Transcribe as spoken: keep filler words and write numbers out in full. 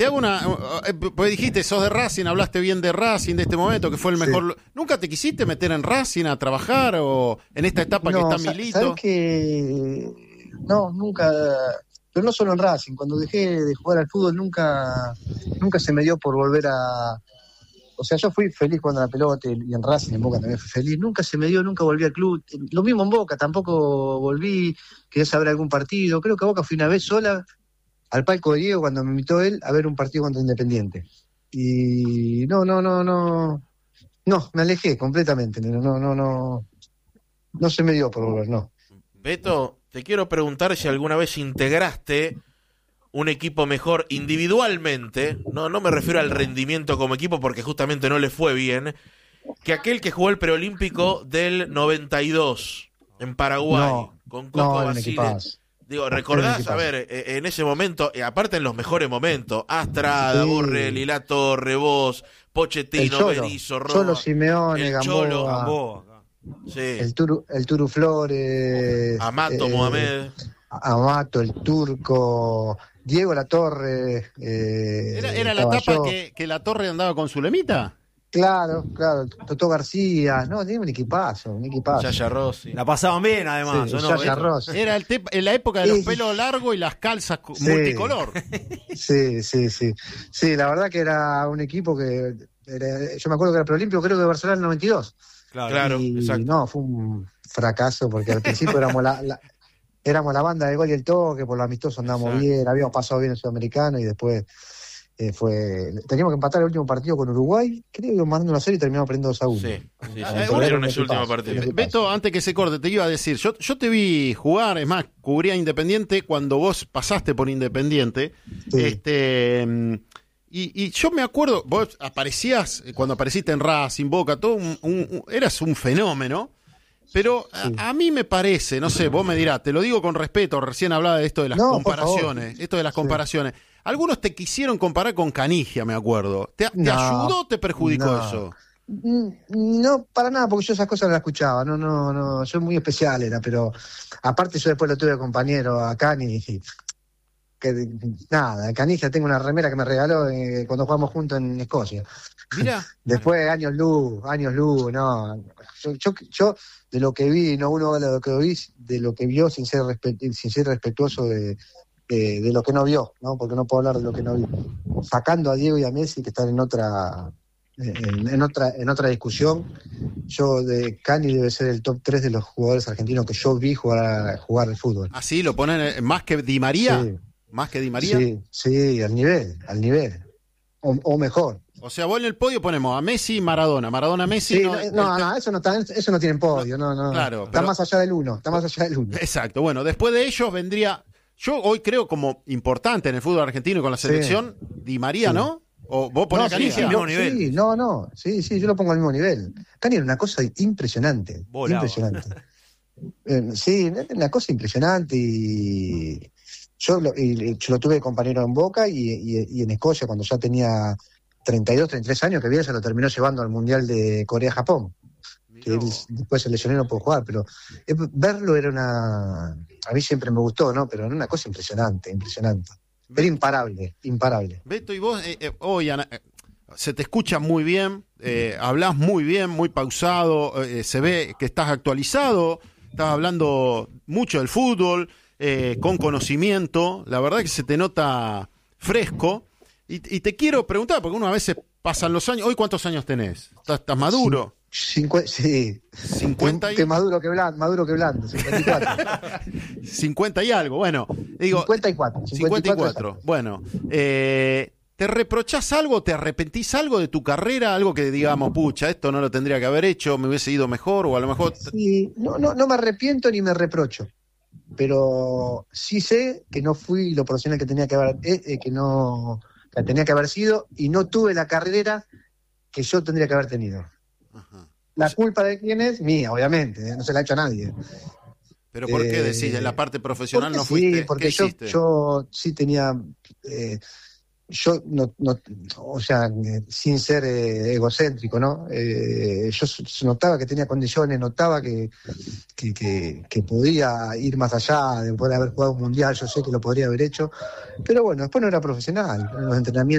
Te hago una, pues dijiste, sos de Racing, hablaste bien de Racing, de este momento, que fue el mejor. Sí. ¿Nunca te quisiste meter en Racing a trabajar o en esta etapa no, que está Milito? ¿Sabes que no, nunca, pero no solo en Racing, cuando dejé de jugar al fútbol nunca, nunca se me dio por volver a, o sea, yo fui feliz jugando a la pelota y en Racing, en Boca también fui feliz, nunca se me dio, nunca volví al club, lo mismo en Boca, tampoco volví, quería saber algún partido, creo que a Boca fui una vez sola, al palco de Diego cuando me invitó él a ver un partido contra Independiente. Y no, no, no, no, no, me alejé completamente, no, no, no, no, no se me dio por volver, no. Beto, te quiero preguntar si alguna vez integraste un equipo mejor individualmente, no, no me refiero al rendimiento como equipo porque justamente no le fue bien, que aquel que jugó el preolímpico del noventa y dos en Paraguay, no, con Coco no, Basile. Digo, ¿recordás? A ver, en ese momento, aparte en los mejores momentos, Astrada, sí. Borrelli, La Torre, vos, Pochettino, Berizzo, Roa, Cholo Simeone, el Gamboa, Cholo, Gamboa. Sí. El, Turu, el Turu Flores, Amato, eh, Mohamed, Amato, el Turco, Diego La Torre. Eh, ¿Era, era la etapa que, que La Torre andaba con su lemita? Claro, claro, Totó García, no, tenía un equipazo, un equipazo. Yaya Rossi. La pasaban bien además, sí, ¿o no? Yaya Rossi. Era el te- en la época de los sí. pelos largos y las calzas sí. multicolor. Sí, sí, sí. Sí, la verdad que era un equipo que, era, yo me acuerdo que era preolímpico, creo que de Barcelona en el noventa y dos. Claro, claro, y, exacto. No, fue un fracaso porque al principio éramos la, la, éramos la banda de gol y el toque, por lo amistoso andábamos exacto. bien, habíamos pasado bien el sudamericano y después... Eh, fue teníamos que empatar el último partido con Uruguay, creo que íbamos mandando una serie y terminamos perdiendo dos a uno. Sí, sí, sí. Murieron ese último partido. Beto, antes que se corte, te iba a decir, yo, yo te vi jugar, es más, cubría Independiente cuando vos pasaste por Independiente, sí. este y, y yo me acuerdo, vos aparecías, cuando apareciste en Racing, Boca, todo un, un, un, eras un fenómeno. Pero sí. a, a mí me parece, no sé, vos me dirás, te lo digo con respeto, recién hablaba de esto de las no, comparaciones, esto de las sí. comparaciones. Algunos te quisieron comparar con Canigia, me acuerdo. ¿Te, te no, ayudó o te perjudicó no. eso? No, para nada, porque yo esas cosas no las escuchaba. No, no, no, yo muy especial era, pero aparte yo después lo tuve de compañero a Cani. Y, que, nada, Canigia, tengo una remera que me regaló eh, cuando jugamos juntos en Escocia. Mira. Después, años luz, años luz, no. Yo, yo, yo de lo que vi, no uno de lo que vi, de lo que vio sin ser, respet, sin ser respetuoso de, de, de lo que no vio, ¿no? Porque no puedo hablar de lo que no vi. Sacando a Diego y a Messi, que están en otra en, en otra en otra discusión, yo de Cani debe ser el top tres de los jugadores argentinos que yo vi jugar, jugar al fútbol. ¿Ah, sí? ¿Lo ponen más que Di María? Sí. ¿Más que Di María? Sí, sí, al nivel, al nivel. O, o mejor. O sea, vos en el podio ponemos a Messi y Maradona. Maradona, Messi... Sí, no, no, no, no, eso no está, eso no tiene podio, no, no. Claro, está pero... más allá del uno, está más allá del uno. Exacto, bueno, después de ellos vendría... Yo hoy creo como importante en el fútbol argentino y con la selección, sí. Di María, sí. ¿no? ¿O vos ponés no, a Canigia? Sí, al mismo no, nivel. Sí, no, no, sí, sí, yo lo pongo al mismo nivel. Cani era una cosa impresionante, Volaba. impresionante. eh, sí, una cosa impresionante y... Yo lo, y, yo lo tuve de compañero en Boca y, y, y en Escocia cuando ya tenía treinta y dos, treinta y tres años, que bien se lo terminó llevando al Mundial de Corea-Japón. Que él después se lesionó y no pudo jugar, pero eh, verlo era una... A mí siempre me gustó, ¿no? Pero era una cosa impresionante, impresionante. Era imparable, imparable. Beto, y vos, eh, eh, hoy, Ana, eh, se te escucha muy bien, eh, hablás muy bien, muy pausado, eh, se ve que estás actualizado, estás hablando mucho del fútbol, eh, con conocimiento, la verdad que se te nota fresco, y, y te quiero preguntar, porque uno a veces pasan los años, ¿hoy cuántos años tenés? ¿Estás, estás maduro? Cincu- sí, cincuenta y... que maduro que blando, maduro que blando, cincuenta y cuatro. cincuenta y algo, bueno, digo... cincuenta y cuatro. cincuenta y cuatro, bueno, eh... ¿te reprochás algo, te arrepentís algo de tu carrera? Algo que digamos, pucha, esto no lo tendría que haber hecho, me hubiese ido mejor, o a lo mejor... Sí, no, no, no me arrepiento ni me reprocho, pero sí sé que no fui lo profesional que tenía que haber, eh, eh, que no, que tenía que haber sido, y no tuve la carrera que yo tendría que haber tenido. Ajá. La culpa de quién es, mía, obviamente, eh, no se la ha hecho a nadie. ¿Pero por qué decís, en la parte profesional no fuiste? Sí, porque ¿Qué yo, hiciste? yo sí tenía... Eh, yo, no, no, o sea, sin ser eh, egocéntrico, ¿no? Eh, yo notaba que tenía condiciones, notaba que, que, que, que podía ir más allá de poder haber jugado un mundial, yo sé que lo podría haber hecho, pero bueno, después no era profesional, en los entrenamientos